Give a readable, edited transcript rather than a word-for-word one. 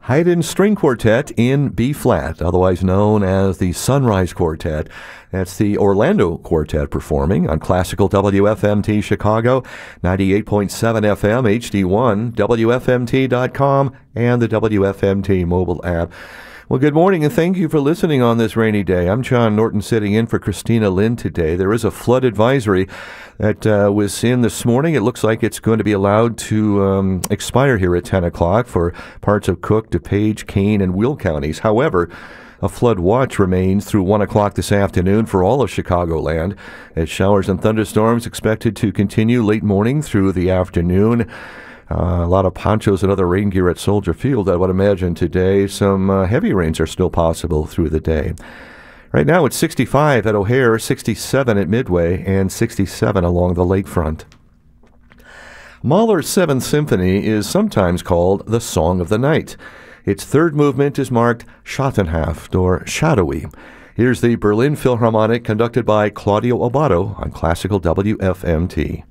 Haydn String Quartet in B-flat, otherwise known as the Sunrise Quartet. That's the Orlando Quartet performing on Classical WFMT Chicago, 98.7 FM, HD1, WFMT.com, and the WFMT mobile app. Well, good morning, and thank you for listening on this rainy day. I'm John Norton sitting in for Christina Lynn today. There is a flood advisory that was in this morning. It looks like it's going to be allowed to expire here at 10 o'clock for parts of Cook, DuPage, Kane, and Will counties. However, a flood watch remains through 1 o'clock this afternoon for all of Chicagoland, as showers and thunderstorms expected to continue late morning through the afternoon. A lot of ponchos and other rain gear at Soldier Field, I would imagine today. Some heavy rains are still possible through the day. Right now it's 65 at O'Hare, 67 at Midway, and 67 along the lakefront. Mahler's Seventh Symphony is sometimes called the Song of the Night. Its third movement is marked Schattenhaft, or shadowy. Here's the Berlin Philharmonic conducted by Claudio Abbado on Classical WFMT.